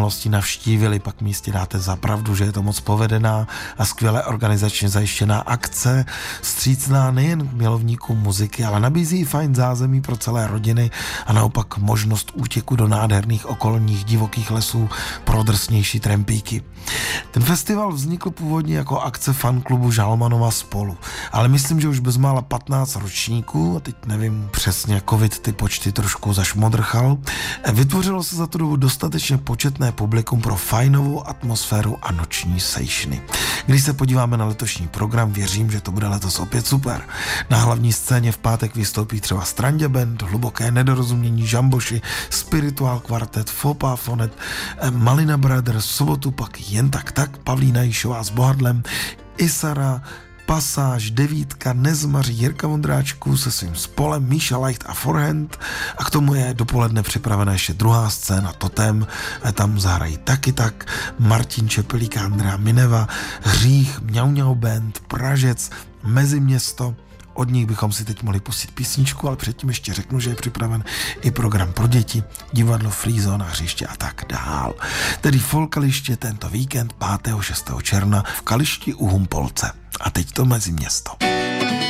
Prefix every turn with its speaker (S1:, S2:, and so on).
S1: minulosti navštívili, pak mi jistě dáte za pravdu, že je to moc povedená a skvěle organizačně zajištěná akce, vstřícná nejen k milovníkům muziky, ale nabízí i fajn zázemí pro celé rodiny a naopak možnost útěku do nádherných okolních divokých lesů pro drsnější trampíky. Ten festival vznikl původně jako akce fanklubu Žalmanova spolu, ale myslím, že už bezmála 15 ročníků, a teď nevím přesně, covid ty počty trošku zašmodrchal, vytvořilo se za tu dobu dostatečně početné publikum pro fajnovou atmosféru a noční sejšny. Když se podíváme na letošní program, věřím, že to bude letos opět super. Na hlavní scéně v pátek vystoupí třeba Strandě Band, Hluboké nedorozumění, Žamboši, Spiritual Quartet, Fopa Fonet, Malina Brothers, v sobotu pak Jen tak, Pavlína Jíšová s Bohadlem, Isara, Pasáž, Devítka, Nezmaři, Jirka Vondráčků se svým spolem, Míša Leicht a Forehand a k tomu je dopoledne připravená ještě druhá scéna Totem, tam zahrají taky tak Martin Čepelík a Andrea Mineva, Hřích, Mňau Band, Pražec, Meziměsto. Od nich bychom si teď mohli pustit písničku, ale předtím ještě řeknu, že je připraven i program pro děti, divadlo Frýzona, hřiště a tak dál. Tedy Folkaliště tento víkend 5. 6. června v Kališti u Humpolce. A teď to Meziměsto.